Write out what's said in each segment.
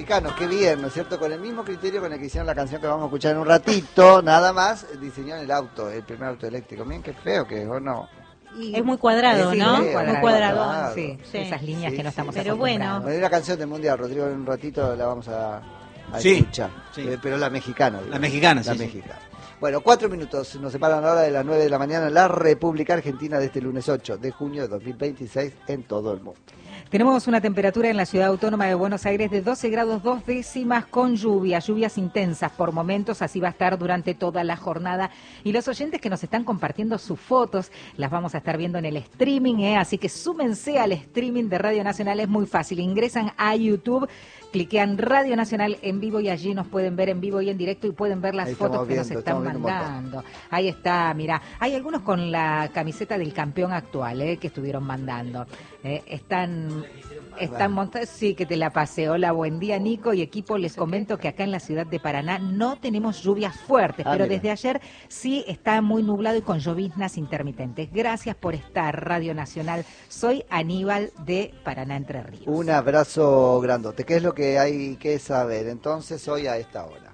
mexicanos, qué bien, ¿no es cierto? Con el mismo criterio con el que hicieron la canción que vamos a escuchar en un ratito, nada más diseñaron el auto, el primer auto eléctrico. Miren qué feo que es, ¿o no? Es muy cuadrado, Sí, ¿no? muy Muy cuadradón. Sí, Sí. esas líneas Sí, que no sí, estamos sí. Pero bueno. acostumbrados. Bueno, hay una canción del Mundial, Rodrigo, en un ratito la vamos a Sí, escuchar. sí. Pero la mexicana. Digamos. La mexicana, La sí, sí. mexicana. Bueno, 4 minutos, nos separan ahora de las 9 de la mañana en la República Argentina de este lunes 8 de junio de 2026 en todo el mundo. Tenemos una temperatura en la ciudad autónoma de Buenos Aires de 12 grados 2 décimas con lluvias intensas por momentos, así va a estar durante toda la jornada. Y los oyentes que nos están compartiendo sus fotos, las vamos a estar viendo en el streaming, así que súmense al streaming de Radio Nacional, es muy fácil, ingresan a YouTube, cliquean Radio Nacional en vivo y allí nos pueden ver en vivo y en directo y pueden ver las Ahí fotos que nos viendo, están viendo mandando. Ahí está, mira, hay algunos con la camiseta del campeón actual que estuvieron mandando. Están montados, sí, que te la pasé. Hola, buen día, Nico y equipo. Les comento que acá en la ciudad de Paraná no tenemos lluvias fuertes, pero mira. desde ayer sí está muy nublado y con lloviznas intermitentes. Gracias por estar, Radio Nacional. Soy Aníbal de Paraná, Entre Ríos. Un abrazo grandote. ¿Qué es lo que hay que saber entonces hoy a esta hora?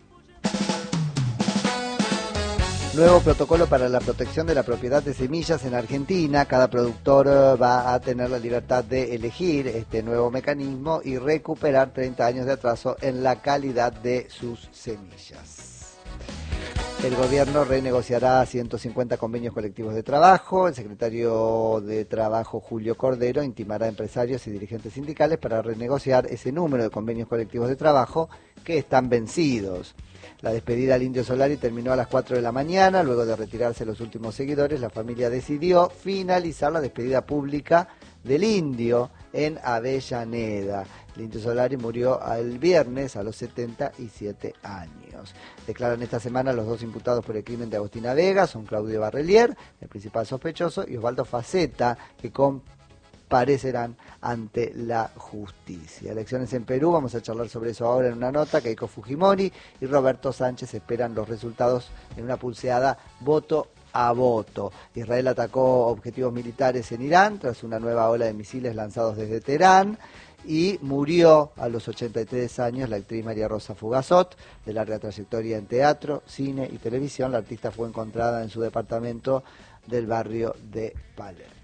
Nuevo protocolo para la protección de la propiedad de semillas en Argentina. Cada productor va a tener la libertad de elegir este nuevo mecanismo y recuperar 30 años de atraso en la calidad de sus semillas. El gobierno renegociará 150 convenios colectivos de trabajo. El secretario de Trabajo, Julio Cordero, intimará a empresarios y dirigentes sindicales para renegociar ese número de convenios colectivos de trabajo que están vencidos. La despedida al Indio Solari terminó a las 4 de la mañana. Luego de retirarse los últimos seguidores, la familia decidió finalizar la despedida pública del Indio en Avellaneda. El Indio Solari murió el viernes a los 77 años. Declaran esta semana los dos imputados por el crimen de Agostina Vega, son Claudio Barrelier, el principal sospechoso, y Osvaldo Faceta, que comparecerán ante la justicia. Elecciones en Perú, vamos a charlar sobre eso ahora en una nota. Keiko Fujimori y Roberto Sánchez esperan los resultados en una pulseada voto a voto. Israel atacó objetivos militares en Irán tras una nueva ola de misiles lanzados desde Teherán y murió a los 83 años la actriz María Rosa Fugazot, de larga trayectoria en teatro, cine y televisión. La artista fue encontrada en su departamento del barrio de Palermo.